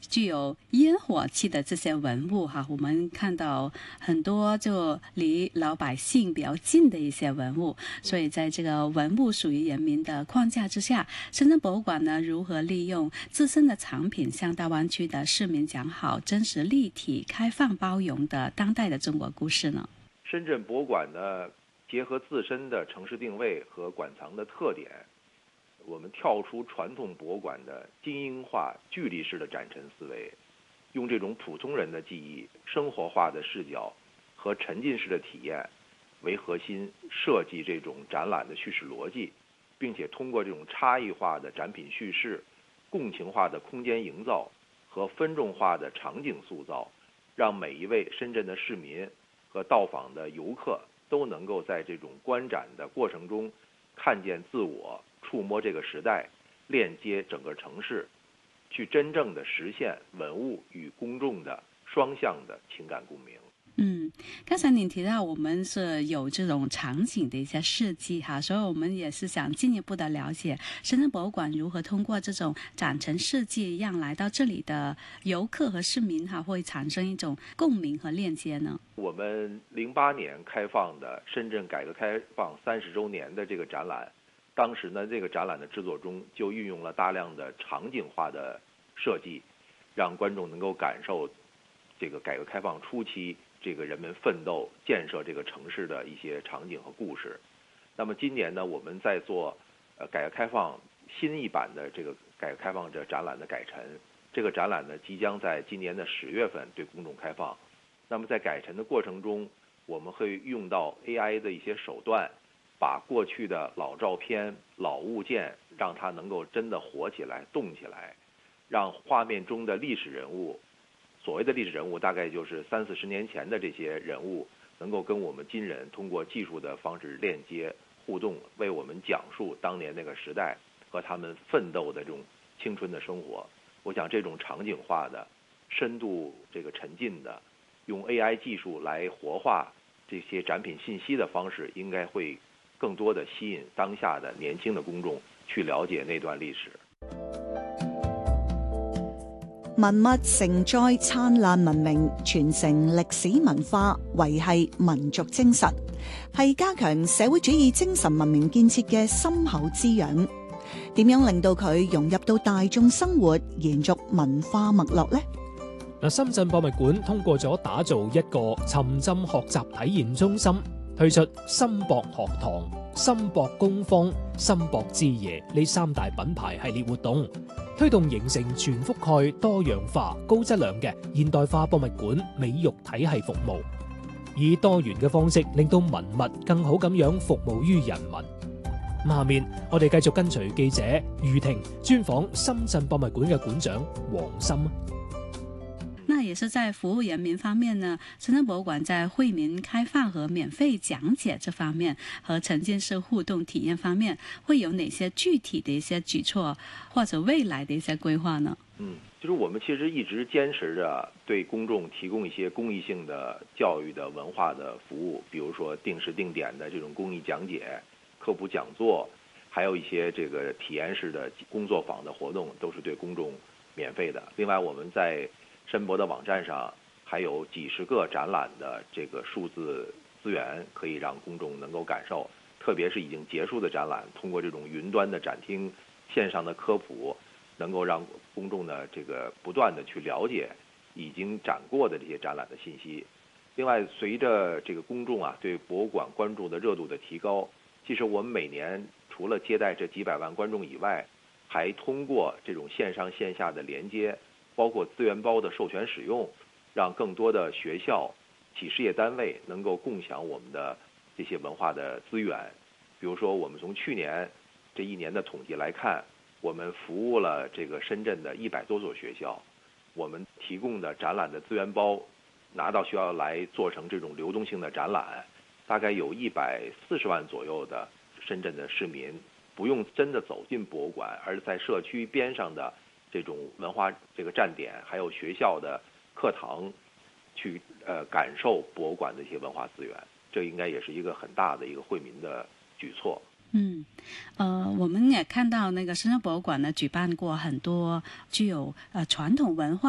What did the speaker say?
具有烟火气的这些文物哈，我们看到很多就离老百姓比较近的一些文物，所以在这个文物属于人民的框架之下，深圳博物馆呢如何利用自身的藏品向大湾区的市民讲好真实立体、开放包容的当代的中国故事呢？ 深圳博物馆呢，结合自身的城市定位和馆藏的特点，我们跳出传统博物馆的精英化、距离式的展陈思维，用这种普通人的记忆、生活化的视角和沉浸式的体验为核心，设计这种展览的叙事逻辑，并且通过这种差异化的展品叙事、共情化的空间营造和分众化的场景塑造，让每一位深圳的市民和到访的游客都能够在这种观展的过程中看见自我，触摸这个时代，链接整个城市，去真正的实现文物与公众的双向的情感共鸣。 刚才您提到我们是有这种场景的一些设计哈，所以我们也是想进一步的了解深圳博物馆如何通过这种展陈设计，让来到这里的游客和市民哈会产生一种共鸣和链接呢？ 我们08年开放的深圳改革开放30周年的这个展览，当时呢这个展览的制作中就运用了大量的场景化的设计，让观众能够感受这个改革开放初期这个人们奋斗建设这个城市的一些场景和故事。那么今年呢，我们在做改革开放新一版的这个改革开放这展览的改陈。这个展览呢，即将在今年的10月份对公众开放。那么在改陈的过程中，我们会用到 AI 的一些手段，把过去的老照片、老物件，让它能够真的活起来、动起来，让画面中的历史人物，所谓的历史人物大概就是30-40年前的这些人物，能够跟我们今人通过技术的方式链接互动，为我们讲述当年那个时代和他们奋斗的这种青春的生活。我想这种场景化的、深度这个沉浸的，用 AI 技术来活化这些展品信息的方式，應該會更多的吸引當下的年輕的公眾去了解那段歷史。 文物承載燦爛文明，傳承歷史文化，維繫民族精神，係加強社會主義精神文明建設嘅深厚滋養。點樣令到佢融入到大眾生活，延續文化脈絡呢？ 深圳博物館通過咗打造一個沉浸學習體驗中心，推出深博學堂、深博工坊、深博之夜呢3大品牌系列活動，推動形成全覆蓋、多樣化、高質量嘅現代化博物館美育體系服務，以多元嘅方式令到文物更好咁樣服務於人民。下面我哋繼續跟隨記者余婷專訪深圳博物館嘅館長黃森。 那也是在服務人民方面呢，深圳博物館在惠民開放和免費講解這方面和沉浸式互動體驗方面，會有哪些具體的一些舉措或者未來的一些規劃呢？ 就是我們其實一直堅持着對公眾提供一些公益性的教育的文化的服務，比如說定時定點的這種公益講解、科普講座，還有一些這個體驗式的工作坊的活動，都是對公眾免費的。另外，我們在深博的網站上還有幾十個展覽的這個數字資源，可以讓公眾能夠感受。特別是已經結束的展覽，通過這種雲端的展廳、線上的科普，能夠讓公眾呢這個不斷的去了解已經展過的這些展覽的信息。另外，隨着這個公眾對博物館關注的熱度的提高，其實我們每年除了接待這幾百萬觀眾以外，還通過這種線上線下的連接，包括資源包的授權使用，讓更多的學校、企事業單位能夠共享我們的這些文化的資源。比如說，我們從去年這一年的統計來看，我們服務了這個深圳的100多所學校，我們提供的展覽的資源包拿到學校來做成這種流動性的展覽，大概有140萬左右的深圳的市民不用真的走進博物館，而在社區邊上的這種文化這個站點，還有學校的課堂去感受博物館的一些文化資源，這應該也是一個很大的一個惠民的舉措。 我們也看到那個深圳博物館呢舉辦過很多具有傳統文化